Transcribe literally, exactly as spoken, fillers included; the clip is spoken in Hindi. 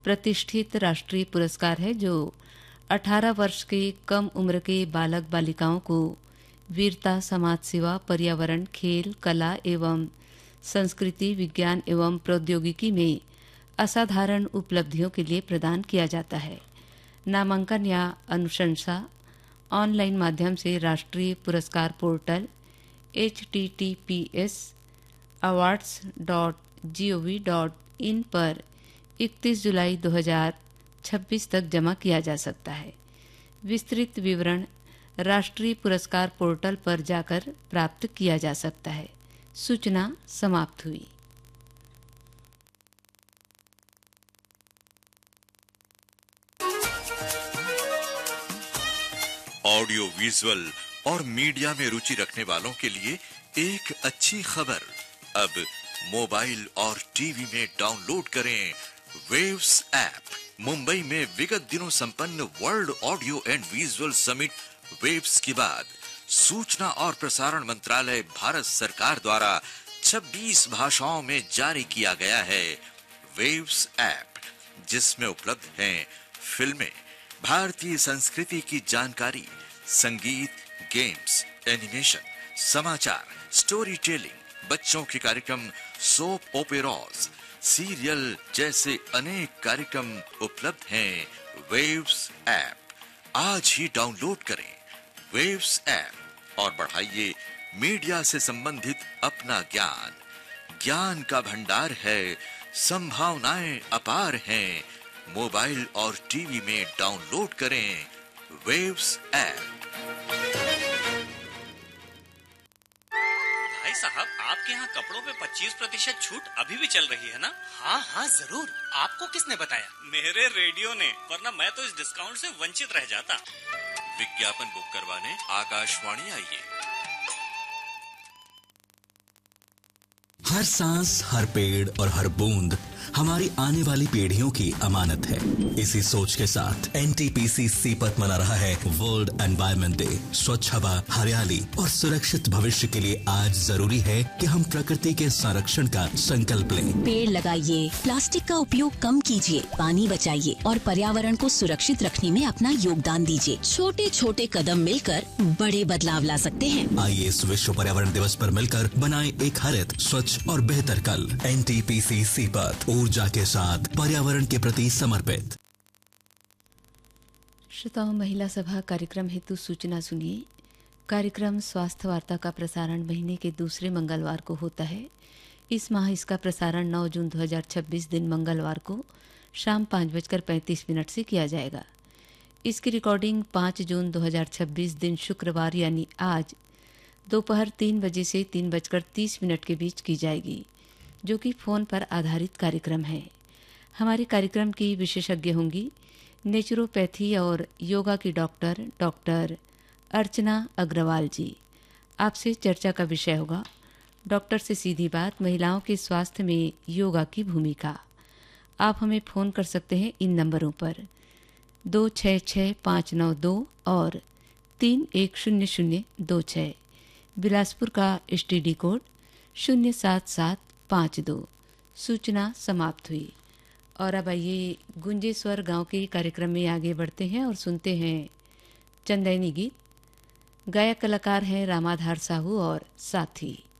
प्रतिष्ठित राष्ट्रीय पुरस्कार है जो अठारह वर्ष के कम उम्र के बालक बालिकाओं को वीरता, समाज सेवा, पर्यावरण, खेल, कला एवं संस्कृति, विज्ञान एवं प्रौद्योगिकी में असाधारण उपलब्धियों के लिए प्रदान किया जाता है। नामांकन या अनुशंसा ऑनलाइन माध्यम से राष्ट्रीय पुरस्कार portal H T T P S awards dot G O V dot in पर इकतीस जुलाई दो हज़ार छब्बीस तक जमा किया जा सकता है। विस्तृत विवरण राष्ट्रीय पुरस्कार पोर्टल पर जाकर प्राप्त किया जा सकता है। सूचना समाप्त हुई। ऑडियो विजुअल और मीडिया में रुचि रखने वालों के लिए एक अच्छी खबर। अब मोबाइल और टीवी में डाउनलोड करें वेव्स ऐप। मुंबई में विगत दिनों संपन्न world audio and visual summit waves के बाद सूचना और प्रसारण मंत्रालय भारत सरकार द्वारा छब्बीस भाषाओं में जारी किया गया है वेव्स ऐप, जिसमें उपलब्ध हैं फिल्में, भारतीय संस्कृति की जानकारी, संगीत, गेम्स, एनिमेशन, समाचार, स्टोरी टेलिंग, बच्चों के कार्यक्रम, सोप ओपेराज, सीरियल जैसे अनेक कार्यक्रम उपलब्ध हैं वेव्स ऐप। आज ही डाउनलोड करें वेव्स ऐप और बढ़ाइए मीडिया से संबंधित अपना ज्ञान। ज्ञान का भंडार है, संभावनाएं अपार हैं। मोबाइल और टीवी में डाउनलोड करें वेव्स ऐप। भाई साहब, आपके यहाँ कपड़ों पे पच्चीस प्रतिशत छूट अभी भी चल रही है ना? हाँ हाँ जरूर। आपको किसने बताया? मेरे रेडियो ने, वरना मैं तो इस डिस्काउंट से वंचित रह जाता। विज्ञापन बुक करवाने आकाशवाणी आइए। हर सांस, हर पेड़ और हर बूंद हमारी आने वाली पीढ़ियों की अमानत है। इसी सोच के साथ N T P C Sipat मना रहा है वर्ल्ड एनवायरनमेंट डे। स्वच्छ हवा, हरियाली और सुरक्षित भविष्य के लिए आज जरूरी है कि हम प्रकृति के संरक्षण का संकल्प लें। पेड़ लगाइए, प्लास्टिक का उपयोग कम कीजिए, पानी बचाइए और पर्यावरण को सुरक्षित रखने में अपना योगदान दीजिए। छोटे छोटे कदम मिलकर बड़े बदलाव ला सकते हैं। आइए इस विश्व पर्यावरण दिवस पर मिलकर बनाएं एक हरित, स्वच्छ और बेहतर कल। N T P C Sipat, ऊर्जा के साथ पर्यावरण के प्रति समर्पित। श्रोताओं, महिला सभा कार्यक्रम हेतु सूचना सुनिए। कार्यक्रम स्वास्थ्य वार्ता का प्रसारण महीने के दूसरे मंगलवार को होता है। इस माह इसका प्रसारण नौ जून दो हज़ार छब्बीस दिन मंगलवार को शाम पाँच बजकर पैंतीस मिनट से किया जाएगा। इसकी रिकॉर्डिंग पाँच जून दो हज़ार छब्बीस दिन शुक्रवार यानी आज दोपहर तीन बजे से तीन बजकर तीस मिनट के बीच की जाएगी, जो कि फोन पर आधारित कार्यक्रम है। हमारे कार्यक्रम की विशेषज्ञ होंगी नेचुरोपैथी और योगा की डॉक्टर डॉक्टर अर्चना अग्रवाल जी। आपसे चर्चा का विषय होगा डॉक्टर से सीधी बात, महिलाओं के स्वास्थ्य में योगा की भूमिका। आप हमें फ़ोन कर सकते हैं इन नंबरों पर दो छः छः पाँच नौ दो और तीन एक शून्य शून्य दो छः। बिलासपुर का एस टी डी कोड शून्य सात सात पाँच दो। सूचना समाप्त हुई। और अब आइए गुंजेश्वर गांव के कार्यक्रम में आगे बढ़ते हैं और सुनते हैं चंदैनी गीत। गायक कलाकार हैं रामाधार साहू और साथी।